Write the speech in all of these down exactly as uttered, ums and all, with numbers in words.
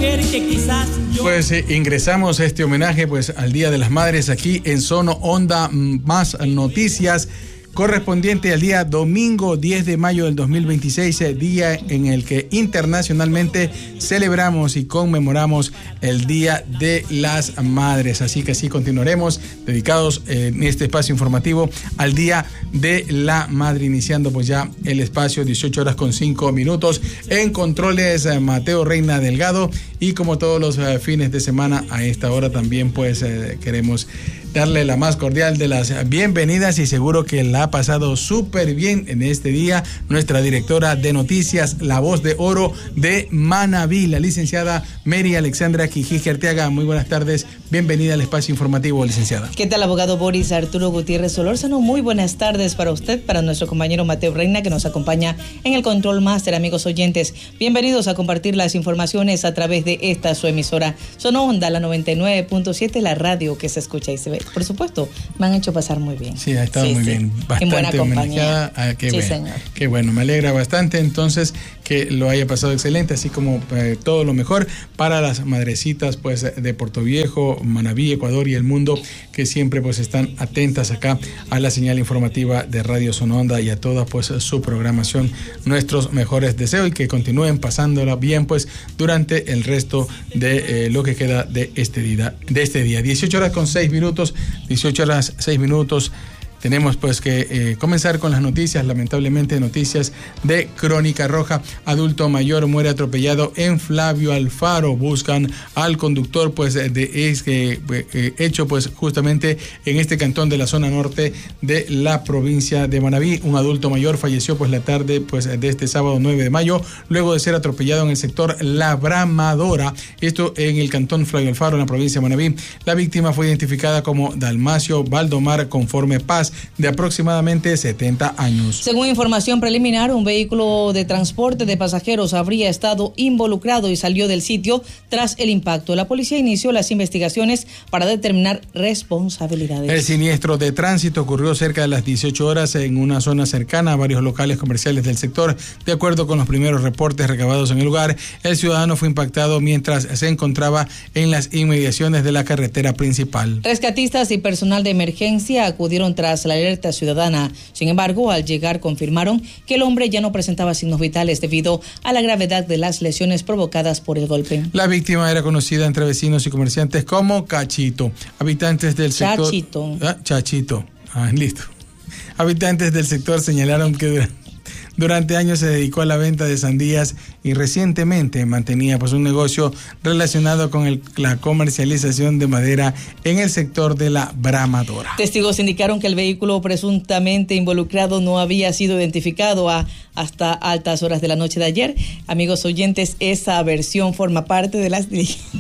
mujer que quizás yo... Pues eh, ingresamos a este homenaje pues al Día de las Madres aquí en Sono Onda Más Noticias, correspondiente al día domingo diez de mayo del dos mil veintiséis, día en el que internacionalmente celebramos y conmemoramos el Día de las Madres. Así que así continuaremos dedicados en este espacio informativo al Día de la Madre, iniciando pues ya el espacio dieciocho horas con cinco minutos. En controles Mateo Reina Delgado, y como todos los uh, fines de semana a esta hora también pues uh, queremos darle la más cordial de las bienvenidas, y seguro que la ha pasado súper bien en este día nuestra directora de noticias, la voz de oro de Manabí, la licenciada Mary Alexandra Quijiji Arteaga. Muy buenas tardes, bienvenida al espacio informativo, licenciada. ¿Qué tal, abogado Boris Arturo Gutiérrez Solórzano? Muy buenas tardes para usted, para nuestro compañero Mateo Reina, que nos acompaña en el Control Master. Amigos oyentes, bienvenidos a compartir las informaciones a través de esta su emisora Sono Onda, la noventa y nueve punto siete, la radio que se escucha y se ve. Por supuesto, me han hecho pasar muy bien. Sí, ha estado sí, muy sí. bien. Bastante en buena compañía. Ah, qué sí, bueno. Señor. Qué bueno, me alegra bastante entonces que lo haya pasado excelente, así como eh, todo lo mejor para las madrecitas pues de Puerto Viejo, Manabí, Ecuador y el mundo, que siempre pues están atentas acá a la señal informativa de Radio Sono Onda y a toda pues su programación. Nuestros mejores deseos y que continúen pasándola bien pues durante el resto de eh, lo que queda de este día, de este día. dieciocho horas con seis minutos, dieciocho horas seis minutos. Tenemos pues que eh, comenzar con las noticias, lamentablemente noticias de Crónica Roja. Adulto mayor muere atropellado en Flavio Alfaro. Buscan al conductor pues de este eh, hecho pues justamente en este cantón de la zona norte de la provincia de Manabí. Un adulto mayor falleció pues la tarde pues de este sábado nueve de mayo luego de ser atropellado en el sector La Bramadora, esto en el cantón Flavio Alfaro en la provincia de Manabí. La víctima fue identificada como Dalmacio Valdomar Conforme Paz, de aproximadamente setenta años. Según información preliminar, un vehículo de transporte de pasajeros habría estado involucrado y salió del sitio tras el impacto. La policía inició las investigaciones para determinar responsabilidades. El siniestro de tránsito ocurrió cerca de las dieciocho horas en una zona cercana a varios locales comerciales del sector. De acuerdo con los primeros reportes recabados en el lugar, el ciudadano fue impactado mientras se encontraba en las inmediaciones de la carretera principal. Rescatistas y personal de emergencia acudieron tras la alerta ciudadana. Sin embargo, al llegar confirmaron que el hombre ya no presentaba signos vitales debido a la gravedad de las lesiones provocadas por el golpe. La víctima era conocida entre vecinos y comerciantes como Cachito. Habitantes del sector... Chachito. Ah, Chachito. Ah, listo. Habitantes del sector señalaron que durante años se dedicó a la venta de sandías y recientemente mantenía pues un negocio relacionado con el, la comercialización de madera en el sector de la Bramadora. Testigos indicaron que el vehículo presuntamente involucrado no había sido identificado a, hasta altas horas de la noche de ayer. Amigos oyentes, esa versión forma parte de las diligencias.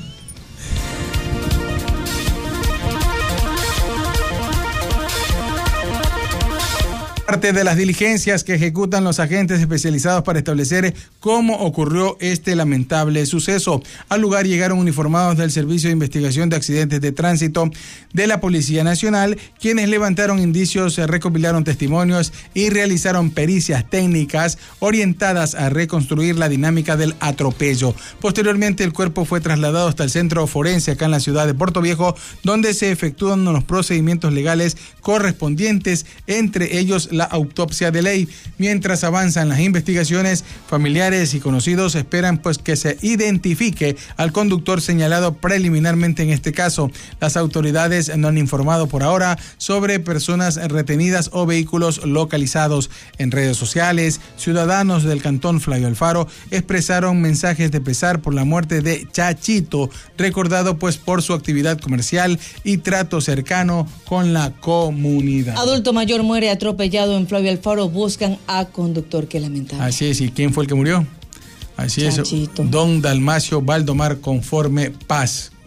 Parte de las diligencias que ejecutan los agentes especializados para establecer cómo ocurrió este lamentable suceso. Al lugar llegaron uniformados del Servicio de Investigación de Accidentes de Tránsito de la Policía Nacional, quienes levantaron indicios, recopilaron testimonios y realizaron pericias técnicas orientadas a reconstruir la dinámica del atropello. Posteriormente, el cuerpo fue trasladado hasta el centro forense acá en la ciudad de Puerto Viejo, donde se efectúan los procedimientos legales correspondientes, entre ellos la autopsia de ley. Mientras avanzan las investigaciones, familiares y conocidos esperan pues que se identifique al conductor señalado preliminarmente en este caso. Las autoridades no han informado por ahora sobre personas retenidas o vehículos localizados. En redes sociales, ciudadanos del cantón Flavio Alfaro expresaron mensajes de pesar por la muerte de Chachito, recordado pues por su actividad comercial y trato cercano con la comunidad. Adulto mayor muere atropellado en Flavio Alfaro. Buscan a conductor. Que lamentable. Así es. ¿Y quién fue el que murió? Así Chachito. es, don Dalmacio Valdomar Conforme Paz.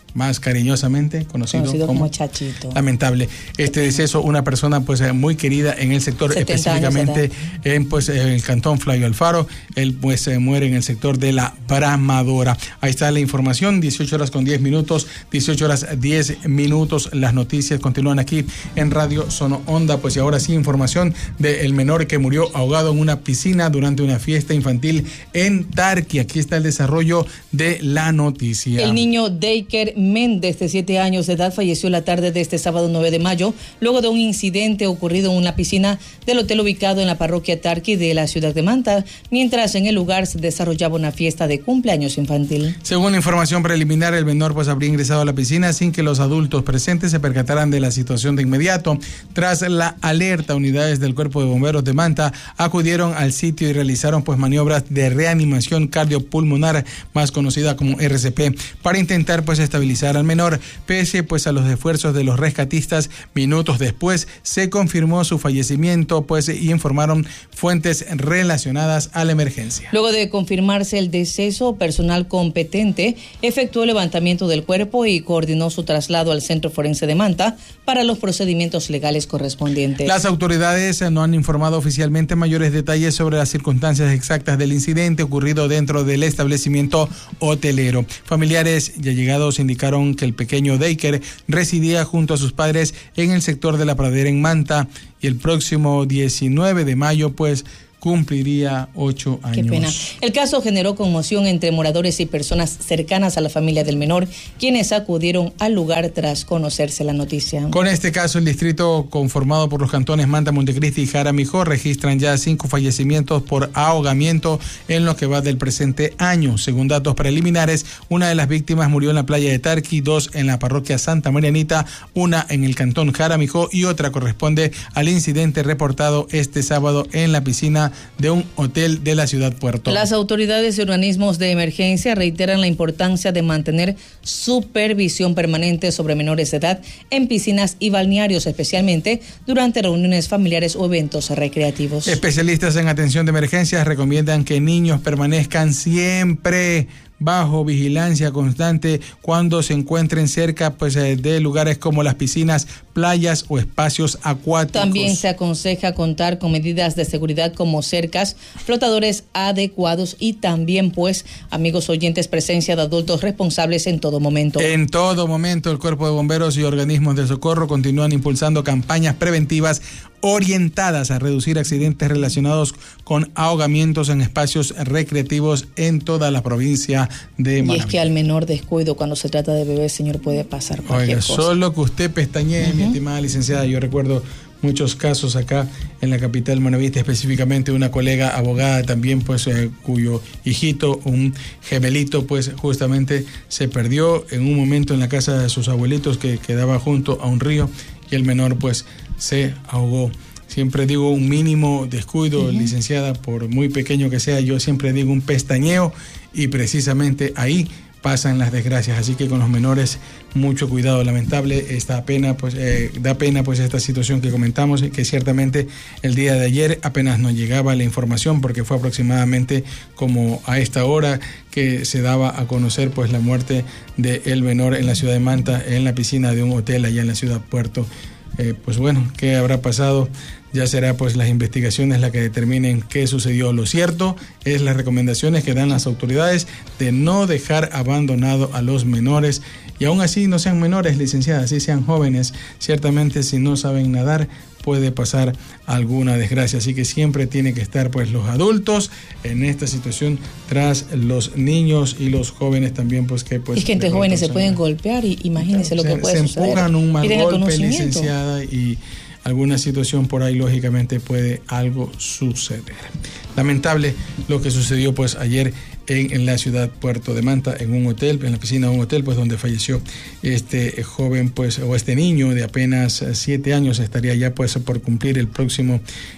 más cariñosamente conocido, conocido como, como Chachito. Lamentable este deceso, una persona pues muy querida en el sector, específicamente en pues en el cantón Flavio Alfaro. Él pues se muere en el sector de la Bramadora. Ahí está la información, dieciocho horas con diez minutos, dieciocho horas diez minutos. Las noticias continúan aquí en Radio Sono Onda. Pues y ahora sí, información del menor que murió ahogado en una piscina durante una fiesta infantil en Tarqui. Aquí está el desarrollo de la noticia. El niño Deiker Méndez, de siete años de edad, falleció la tarde de este sábado nueve de mayo, luego de un incidente ocurrido en una piscina del hotel ubicado en la parroquia Tarqui de la ciudad de Manta, mientras en el lugar se desarrollaba una fiesta de cumpleaños infantil. Según información preliminar, el menor pues habría ingresado a la piscina sin que los adultos presentes se percataran de la situación de inmediato. Tras la alerta, unidades del Cuerpo de Bomberos de Manta acudieron al sitio y realizaron pues maniobras de reanimación cardiopulmonar, más conocida como R C P, para intentar pues estabilizar al menor. Pese pues a los esfuerzos de los rescatistas, minutos después se confirmó su fallecimiento pues y informaron fuentes relacionadas a la emergencia. Luego de confirmarse el deceso, personal competente efectuó el levantamiento del cuerpo y coordinó su traslado al Centro Forense de Manta para los procedimientos legales correspondientes. Las autoridades no han informado oficialmente mayores detalles sobre las circunstancias exactas del incidente ocurrido dentro del establecimiento hotelero. Familiares y allegados indicaron que el pequeño Deiker residía junto a sus padres en el sector de la Pradera en Manta y el próximo diecinueve de mayo pues cumpliría ocho años. Qué pena. El caso generó conmoción entre moradores y personas cercanas a la familia del menor, quienes acudieron al lugar tras conocerse la noticia. Con este caso, el distrito conformado por los cantones Manta, Montecristi y Jaramijó registran ya cinco fallecimientos por ahogamiento en lo que va del presente año. Según datos preliminares, una de las víctimas murió en la playa de Tarqui, dos en la parroquia Santa Marianita, una en el cantón Jaramijó y otra corresponde al incidente reportado este sábado en la piscina de un hotel de la ciudad Puerto. Las autoridades y organismos de emergencia reiteran la importancia de mantener supervisión permanente sobre menores de edad en piscinas y balnearios, especialmente durante reuniones familiares o eventos recreativos. Especialistas en atención de emergencias recomiendan que niños permanezcan siempre bajo vigilancia constante cuando se encuentren cerca pues de lugares como las piscinas, playas o espacios acuáticos. También se aconseja contar con medidas de seguridad como cercas, flotadores adecuados y también pues, amigos oyentes, presencia de adultos responsables en todo momento. En todo momento el Cuerpo de Bomberos y organismos de socorro continúan impulsando campañas preventivas orientadas a reducir accidentes relacionados con ahogamientos en espacios recreativos en toda la provincia de Manaví. Y es que al menor descuido cuando se trata de bebés, señor, puede pasar cualquier Oiga, cosa. Solo que usted pestañee, uh-huh. mi estimada licenciada. Yo recuerdo muchos casos acá en la capital manavista, específicamente una colega abogada también, pues eh, cuyo hijito, un gemelito, pues justamente se perdió en un momento en la casa de sus abuelitos que quedaba junto a un río y el menor pues se ahogó. Siempre digo un mínimo descuido, uh-huh. licenciada, por muy pequeño que sea, yo siempre digo un pestañeo y precisamente ahí pasan las desgracias. Así que con los menores mucho cuidado. Lamentable, esta pena, pues eh, da pena pues esta situación que comentamos, que ciertamente el día de ayer apenas nos llegaba la información porque fue aproximadamente como a esta hora que se daba a conocer pues la muerte del menor en la ciudad de Manta, en la piscina de un hotel allá en la ciudad Puerto. Eh, pues bueno, ¿qué habrá pasado? Ya será pues las investigaciones las que determinen qué sucedió. Lo cierto es las recomendaciones que dan las autoridades de no dejar abandonado a los menores, y aún así no sean menores, licenciadas, así sean jóvenes, ciertamente si no saben nadar puede pasar alguna desgracia, así que siempre tiene que estar pues los adultos en esta situación tras los niños y los jóvenes también, pues que pues... Es que entre jóvenes se pueden golpear y imagínense lo que puede se suceder. Se empujan un mal golpe, licenciada, y alguna situación por ahí lógicamente puede algo suceder. Lamentable lo que sucedió pues ayer en, en la ciudad Puerto de Manta, en un hotel, en la piscina de un hotel, pues donde falleció este joven, pues, o este niño de apenas siete años, estaría ya pues por cumplir el próximo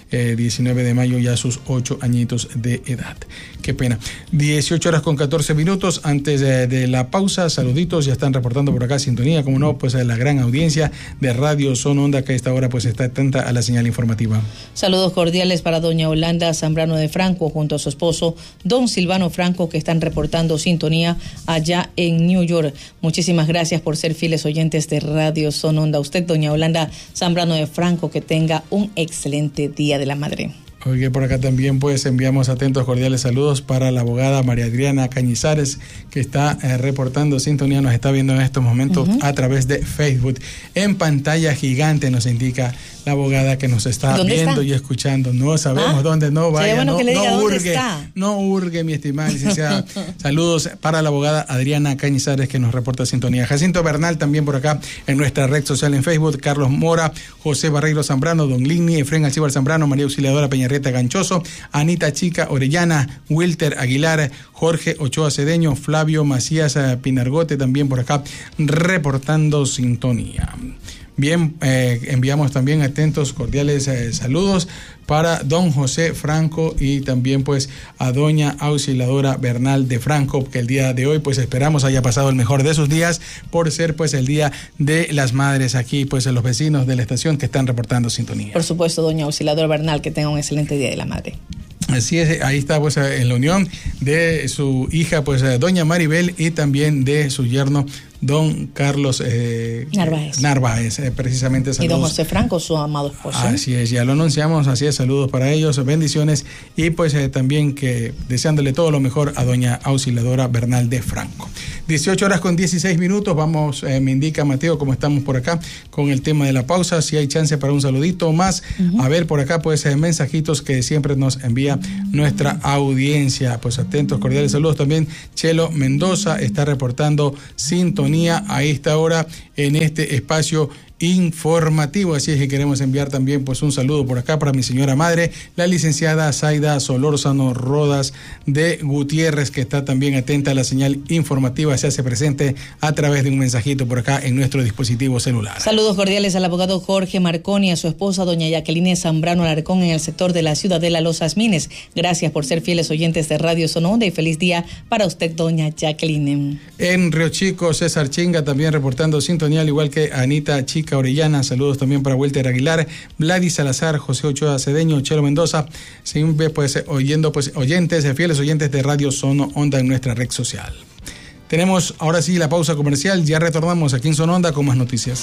eh, diecinueve de mayo, ya sus ocho añitos de edad. Qué pena. dieciocho horas con catorce minutos. Antes de, de la pausa, saluditos, ya están reportando por acá sintonía, como no, pues a la gran audiencia de Radio Son Onda, que a esta hora pues está atenta a la señal informativa. Saludos cordiales para doña Olanda Zambrano de Franco junto a su esposo don Silvano Franco, que están reportando sintonía allá en New York. Muchísimas gracias por ser fieles oyentes de Radio Son Onda. Usted, doña Olanda Zambrano de Franco, que tenga un excelente Día de la Madre. Oye, por acá también pues enviamos atentos cordiales saludos para la abogada María Adriana Cañizares, que está eh, reportando sintonía, nos está viendo en estos momentos uh-huh. a través de Facebook. En pantalla gigante nos indica la abogada que nos está viendo está? y escuchando. No sabemos ¿Ah? dónde, no vaya, bueno no, no urge, no urge, mi estimada licenciada. Saludos para la abogada Adriana Cañizares, que nos reporta sintonía. Jacinto Bernal también por acá en nuestra red social en Facebook. Carlos Mora, José Barreiro Zambrano, Don Ligni, Efren Alcibar Zambrano, María Auxiliadora Peñarreta Ganchoso, Anita Chica Orellana, Wilter Aguilar, Jorge Ochoa Cedeño, Flavio Macías Pinargote también por acá reportando sintonía. Bien, eh, enviamos también atentos cordiales eh, saludos para don José Franco y también pues a doña Auxiliadora Bernal de Franco, que el día de hoy pues esperamos haya pasado el mejor de sus días por ser pues el Día de las Madres. Aquí pues los vecinos de la estación que están reportando sintonía. Por supuesto, doña Auxiliadora Bernal, que tenga un excelente Día de la Madre. Así es, ahí está pues en la unión de su hija pues doña Maribel y también de su yerno don Carlos eh, Narváez, Narváez eh, precisamente saludos. Y don José Franco, su amado esposo. Así es, ya lo anunciamos, así es, saludos para ellos, bendiciones y pues eh, también que deseándole todo lo mejor a doña Auxiliadora Bernal de Franco. dieciocho horas con dieciséis minutos, vamos, eh, me indica Mateo, como estamos por acá con el tema de la pausa, si hay chance para un saludito más, uh-huh. a ver por acá pues eh, mensajitos que siempre nos envía nuestra audiencia, pues atentos, cordiales saludos también. Chelo Mendoza está reportando sintonía a esta hora en este espacio informativo, así es que queremos enviar también pues un saludo por acá para mi señora madre, la licenciada Zaida Solórzano Rodas de Gutiérrez, que está también atenta a la señal informativa, se hace presente a través de un mensajito por acá en nuestro dispositivo celular. Saludos cordiales al abogado Jorge Marconi, a su esposa doña Jacqueline Zambrano Alarcón en el sector de la Ciudadela Los Jazmines. Gracias por ser fieles oyentes de Radio Son Onda y feliz día para usted, doña Jacqueline. En Río Chico, César Chinga también reportando sintonía, al igual que Anita Chica Orellana, saludos también para Wilter Aguilar, Vladis Salazar, José Ochoa Cedeño, Chelo Mendoza, siempre pues oyendo pues oyentes, fieles oyentes de Radio Son Onda en nuestra red social. Tenemos ahora sí la pausa comercial, ya retornamos aquí en Son Onda con más noticias.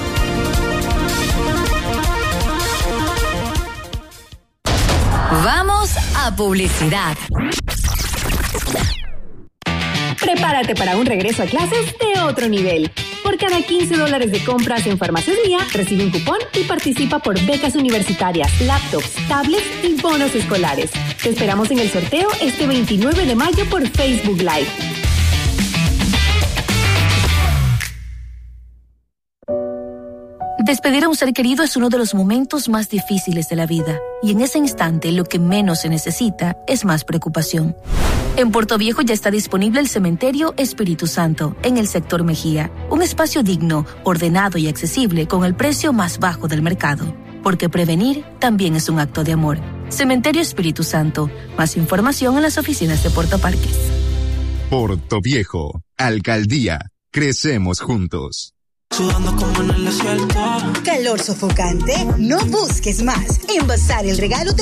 Vamos a publicidad. Prepárate para un regreso a clases de otro nivel. Por cada quince dólares de compras en Farmacias Mía, recibe un cupón y participa por becas universitarias, laptops, tablets y bonos escolares. Te esperamos en el sorteo este veintinueve de mayo por Facebook Live. Despedir a un ser querido es uno de los momentos más difíciles de la vida, y en ese instante lo que menos se necesita es más preocupación. En Puerto Viejo ya está disponible el Cementerio Espíritu Santo, en el sector Mejía, un espacio digno, ordenado y accesible con el precio más bajo del mercado, porque prevenir también es un acto de amor. Cementerio Espíritu Santo, más información en las oficinas de Puerto Parques. Puerto Viejo, Alcaldía, crecemos juntos. Sudando como en el desierto. Calor sofocante, no busques más. En Bazar el regalo te